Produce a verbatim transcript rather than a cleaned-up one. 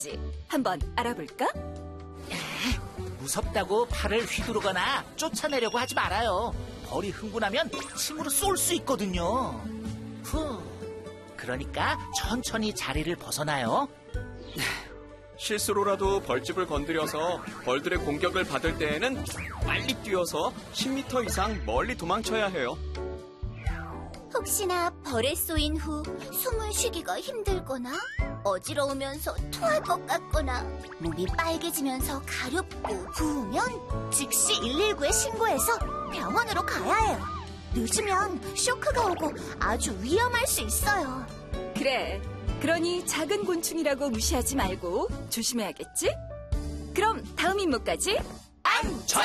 한번 알아볼까? 무섭다고 팔을 휘두르거나 쫓아내려고 하지 말아요. 벌이 흥분하면 침으로 쏠 수 있거든요. 후. 그러니까 천천히 자리를 벗어나요. 실수로라도 벌집을 건드려서 벌들의 공격을 받을 때에는 빨리 뛰어서 십 미터 이상 멀리 도망쳐야 해요. 혹시나 벌에 쏘인 후 숨을 쉬기가 힘들거나 어지러우면서 토할 것 같거나 몸이 빨개지면서 가렵고 부으면 즉시 일일구에 신고해서 병원으로 가야 해요. 늦으면 쇼크가 오고 아주 위험할 수 있어요. 그래. 그러니 작은 곤충이라고 무시하지 말고 조심해야겠지? 그럼 다음 임무까지 안전!